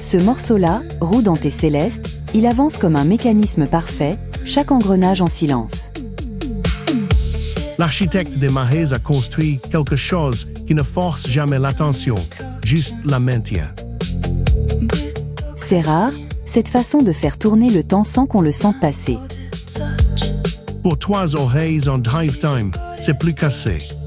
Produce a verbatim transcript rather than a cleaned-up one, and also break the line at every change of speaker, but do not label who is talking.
Ce morceau-là, roulant et céleste, il avance comme un mécanisme parfait, chaque engrenage en silence.
L'architecte des Mahés a construit quelque chose qui ne force jamais l'attention, juste la maintient.
C'est rare, cette façon de faire tourner le temps sans qu'on le sente passer.
Pour trois oreilles en drive time, c'est plus cassé.